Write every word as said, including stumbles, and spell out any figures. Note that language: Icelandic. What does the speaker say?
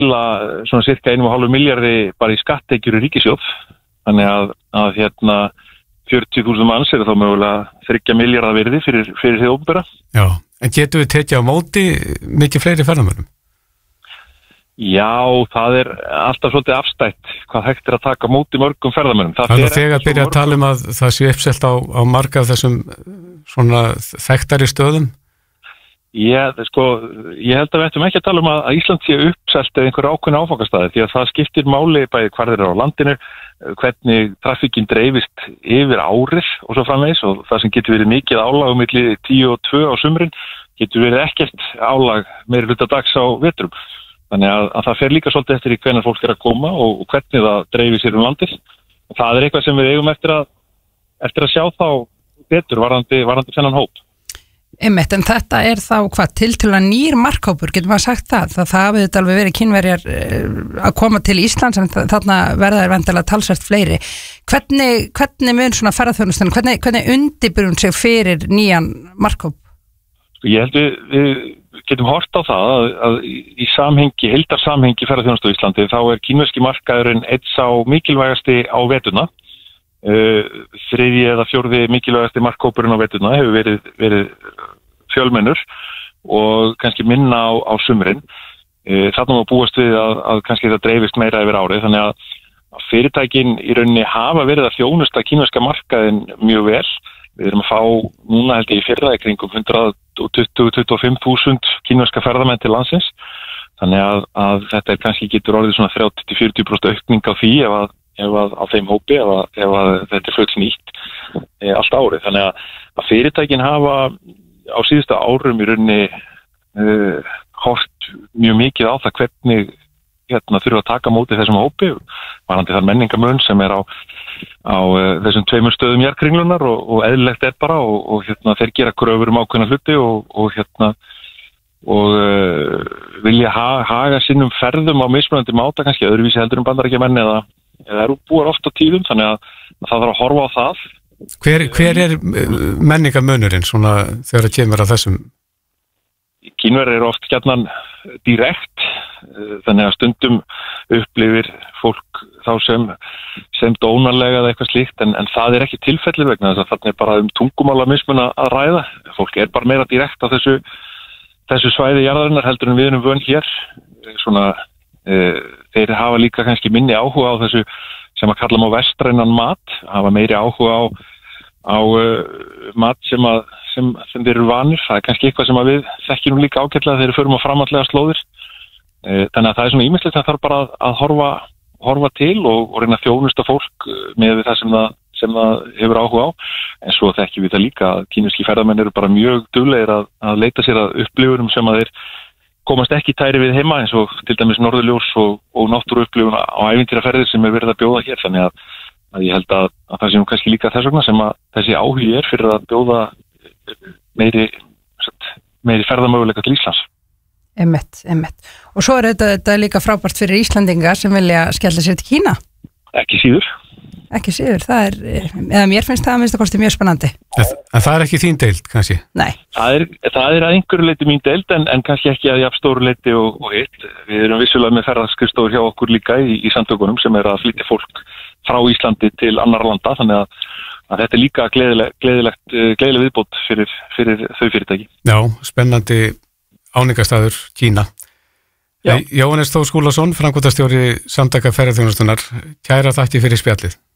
skila svona cirka einum og hálfu milljarði bara í skatttekjur í ríkissjóð, þannig að, að hérna fjörutíu þúsund manns er þá mögulega þriggja milljarða virði fyrir, fyrir því opinbera. Já, en getum við tekið á móti mikið fleiri ferðamönnum? Já, það er alltaf svolítið afstætt hvað hægt er að taka á móti mörgum ferðamönnum. Það er þegar að byrja að tala um að það sé uppselt á, á marga af þessum svona þekktari stöðum? Ég, sko, ég held að við ættum ekki að tala um að Ísland sé uppselt eða einhver ákveðna áfangastaði, því að það skiptir máli bæði hvar þeir eru á landinu, hvernig trafikkinn dreifist yfir árið og svo framvegis, og það sem getur verið mikið álag á milli tíu og tvö á sumrin getur verið ekkert álag meiri hluta dags á vetrum. Þannig að, að það fer líka svolítið eftir í hvenær fólk er að koma og, og hvernig það dreifir sér um landið. Og það er eitthvað sem við eigum eftir að, eftir að sjá þá betur varðandi, varðandi þennan hóp. Einmitt, en þetta er þá hvað tiltölulega nýr markhópur, getur maður sagt það? Það, það hafið þetta alveg verið Kínverjar að koma til Íslands, en þarna verða er vendilega talsvert fleiri. Hvernig, hvernig mun svona ferðaþjónustan, hvernig, hvernig undirbúin hún sig fyrir nýjan markhóp? Ég held við, við getum hort á það að, að í samhengi, heildarsamhengi ferðaþjónustu á Íslandi, þá er kínverski markaðurinn einn sá mikilvægasti á veturna. Uh, þriðji eða fjórði mikilvægasti markhópurinn á veturna hefur verið, verið fjölmennur og kannski minna á, á sumrin. Uh, þarna má búast við að, að kannski það dreifist meira yfir árið, þannig að, að fyrirtækin í rauninni hafa verið að þjónusta kínverska markaðinn mjög vel. Við erum að fá núna held ég í fyrra í kringum hundrað tuttugu til tuttugu og fimm þúsund kínverska ferðamenn til landsins. Þannig að, að þetta er kannski getur orðið svona þrjátíu til fjörutíu prósent aukning á því ef að, ef að á þeim hópi, ef að, ef að þetta er fullt nýtt e, allt árið. Þannig að, að fyrirtækin hafa á síðustu árum í rauninni uh, hort mjög mikið á það hvernig hérna þurfa að taka móti þessum hópi, varandi þar menningarmun sem er á á uh, þessum tveimur stöðum jarðkringlunar og, og eðlilegt er bara og, og hérna þeir gera kröfur um ákveðna hluti og, og hérna og uh, vilja ha, haga sinnum ferðum á mismunandi máta, kannski öðruvísi heldur um bandaríkjamenn eða, eða eru búar oft á tíðum, þannig að, að það þarf að horfa á það. Hver, hver er menningarmunurinn svona þegar það kemur að þessum? Kínverjar eru oft gjarnan direkt, þannig að stundum upplifir fólk þá sem, sem dónarlega eða eitthvað slíkt, en, en það er ekki tilfelli vegna þess að þarna er bara um tungumála mismun að ræða. Fólk er bara meira direkt á þessu, þessu svæði jarðarinnar heldur en við erum vön hér. Svona, e, þeir hafa líka kannski minni áhuga á þessu sem að kalla má vestrænan mat, hafa meiri áhuga á, á uh, mat sem að sem, sem þeir eru vanir. Það er kannski eitthvað sem að við þekkjum líka ágætlega þegar við förum á framhaldslega slóðir. Þannig að það er svona ýmislegt að það þarf bara að, að horfa, horfa til og, og reyna að þjónusta fólk með við það sem það, sem það hefur áhuga á. En svo þekkjum við það líka að kínverski ferðamenn eru bara mjög duglegir að, að leita sér að upplifunum sem að þeir komast ekki tæri við heima, eins og til dæmis norðurljós og, og náttúruupplifun á ævintýraferðir sem er verið að bjóða hér. Þannig að, að ég held að, að það sé nú kannski líka þess vegna sem að þessi áhugi er fyrir að bjóða meiri, meiri ferðamöguleika til Íslands. Emmett, emmett. Og svo er þetta, þetta líka frábært fyrir Íslandinga sem vilja skella sér til Kína. Ekki síður. Ekki síður, það er, eða mér finnst það að minnst að kosti mjög spennandi. En, en það er ekki þín deild, kannski? Nei. Það er, það er að einhverju leiti mín deild, en, en kannski ekki að jafn stóru leiti og, og hitt. Við erum vissulega með ferðaskrifstofur hjá okkur líka í, í samtökunum sem er að flytja fólk frá Íslandi til annar landa, þannig að, að þetta er líka gleðilegt, gleðilegt, gleðileg viðbót fyrir, fyrir þau fyrirtæki. Já, spennandi áningarstaður Kína. Jóhannes Þór Skúlason, framkvæmdastjóri Samtaka ferðaþjónustunnar, kæra þakki fyrir spjallið.